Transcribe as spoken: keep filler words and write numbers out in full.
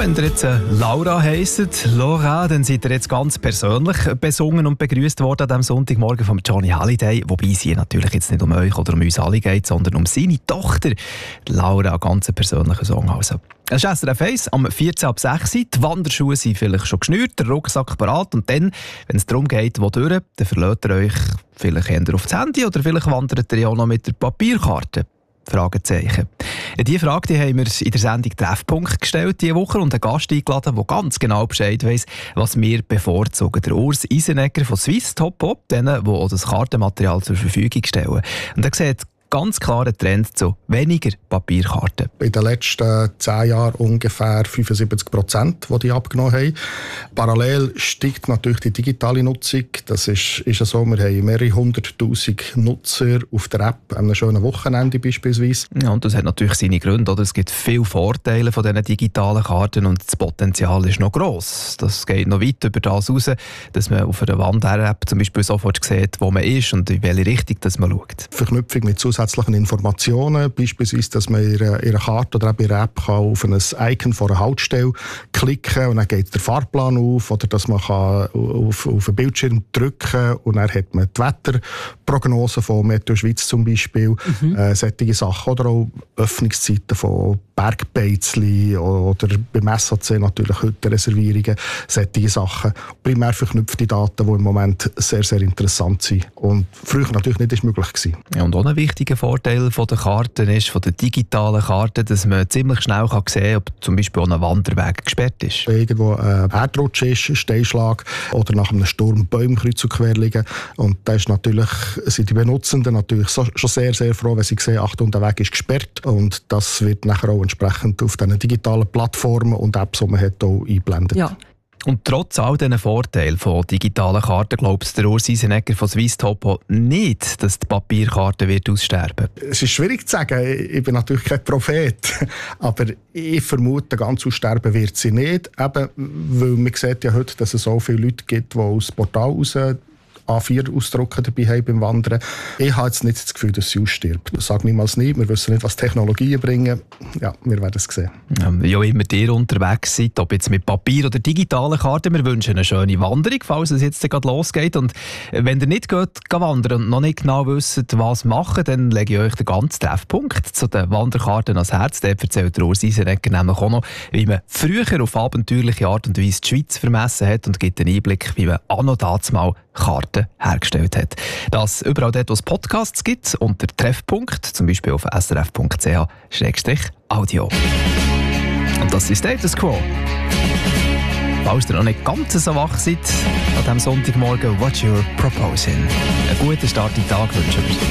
wenn ihr jetzt Laura heisst, Laura, dann seid ihr jetzt ganz persönlich besungen und begrüßt worden an diesem Sonntagmorgen von Johnny Hallyday. Wobei es hier natürlich jetzt nicht um euch oder um uns alle geht, sondern um seine Tochter, Laura, ein ganz persönlicher Song. Also. Es ist S R F eins am vierzehn ab sechs. Die Wanderschuhe sind vielleicht schon geschnürt, der Rucksack parat. Und dann, wenn es darum geht, wo durch, dann verlässt ihr euch vielleicht eher auf das Handy oder vielleicht wandert ihr ja auch noch mit der Papierkarte. Fragezeichen. Diese Frage die haben wir in der Sendung Treffpunkt gestellt diese Woche und einen Gast eingeladen, der ganz genau Bescheid weiss, was wir bevorzugen. Der Urs Isenegger von Swiss Top Up, denen, die auch das Kartenmaterial zur Verfügung stellen. Und er sieht ganz klaren Trend zu weniger Papierkarten. In den letzten zehn Jahren ungefähr fünfundsiebzig Prozent, die die abgenommen haben. Parallel steigt natürlich die digitale Nutzung. Das ist, ist ja so, wir haben mehrere hunderttausend Nutzer auf der App, an einem schönen Wochenende beispielsweise. Ja, und das hat natürlich seine Gründe. Oder? Es gibt viele Vorteile von diesen digitalen Karten und das Potenzial ist noch gross. Das geht noch weit über das raus, dass man auf einer Wander-App zum Beispiel sofort sieht, wo man ist und in welche Richtung dass man schaut. Verknüpfung mit zusätzlichen Informationen, beispielsweise, dass man in ihrer Karte oder in ihrer App kann auf ein Icon von einer Haltestelle klicken kann und dann geht der Fahrplan auf, oder dass man kann auf, auf einen Bildschirm drücken kann und dann hat man die Wetterprognose von Meteo Schweiz zum Beispiel, mhm. äh, solche Sachen, oder auch Öffnungszeiten von Bergbeizli oder beim S A C natürlich heute Reservierungen, solche Sachen. Primär verknüpfte Daten, die im Moment sehr, sehr interessant sind und früher natürlich nicht ist möglich gewesen. Ja, und auch ein wichtiger Vorteil von der Karten ist, von der digitalen Karten, dass man ziemlich schnell kann sehen kann, ob zum Beispiel auch ein Wanderweg gesperrt ist. Wenn irgendwo ein Erdrutsch ist, Steinschlag oder nach einem Sturm Bäume kreuz und quer liegen. Und da ist natürlich, sind die Benutzenden natürlich so, schon sehr, sehr froh, wenn sie sehen, Achtung, der Weg ist gesperrt. Und das wird nachher auch entsprechend auf diesen digitalen Plattformen und Apps, die man hat, auch eingeblendet. Ja. Und trotz all diesen Vorteilen von digitalen Karten glaubt der Urs Isenegger von Swiss Top nicht, dass die Papierkarte wird aussterben. Es ist schwierig zu sagen. Ich bin natürlich kein Prophet. Aber ich vermute, ganz aussterben wird sie nicht. Eben, weil man sieht ja heute, dass es so viele Leute gibt, die aus dem Portal raus A vier Ausdrucke dabei haben beim Wandern. Ich habe jetzt nicht das Gefühl, dass sie ausstirbt. Ich sage niemals nie. Wir wissen nicht, was Technologien bringen. Ja, wir werden es sehen. Ja, wie auch immer ihr unterwegs seid, ob jetzt mit Papier oder digitalen Karten, wir wünschen eine schöne Wanderung, falls es jetzt gerade losgeht. Und wenn ihr nicht geht, geht wandern und noch nicht genau wisst, was machen, dann lege ich euch den ganzen Treffpunkt zu den Wanderkarten ans Herz. Dort erzählt der Urs Isenegger nämlich auch noch, wie man früher auf abenteuerliche Art und Weise die Schweiz vermessen hat und gibt einen Einblick, wie man auch noch damals Karten hergestellt hat. Das überall dort, wo es Podcasts gibt, unter Treffpunkt, zum Beispiel auf s r f punkt c h slash audio. Und das ist Status Quo. Falls ihr noch nicht ganz so wach seid, an diesem Sonntagmorgen, what you're proposing. Einen guten Start in den Tag wünschen wir.